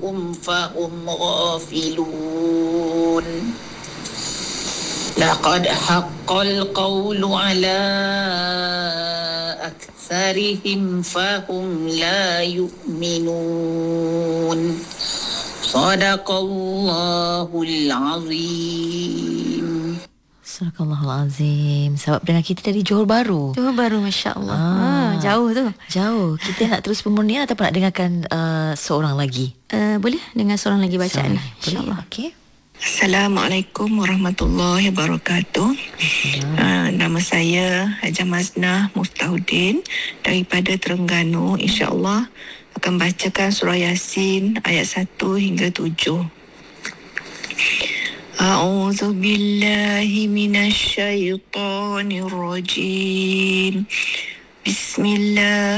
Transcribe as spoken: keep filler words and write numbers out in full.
جاءهم فهم غافلون لقد حق القول على أكثرهم فهم لا يؤمنون صدق الله العظيم. Sadaqallahul Azim. Sahabat pendengar kita dari Johor Bahru. Johor Bahru, Masya Allah. Ah, ah, Jauh tu. Jauh. Kita nak terus pemurnian ataupun nak dengarkan uh, seorang lagi? Uh, boleh dengar seorang lagi bacaan ni, InsyaAllah. Okey. Assalamualaikum warahmatullahi wabarakatuh. Uh, nama saya Hajah Maznah Muftahuddin daripada Terengganu. InsyaAllah akan bacakan surah Yasin ayat satu hingga tujuh. A'udzu billahi minasy syaithanir rajim. Bismillah.